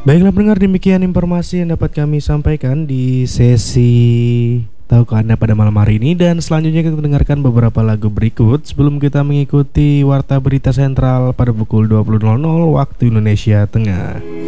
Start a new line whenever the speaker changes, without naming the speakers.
Baiklah pendengar, demikian informasi yang dapat kami sampaikan di sesi Tahukah Anda pada malam hari ini. Dan selanjutnya kita mendengarkan beberapa lagu berikut sebelum kita mengikuti Warta Berita Sentral pada pukul 20.00 waktu Indonesia Tengah.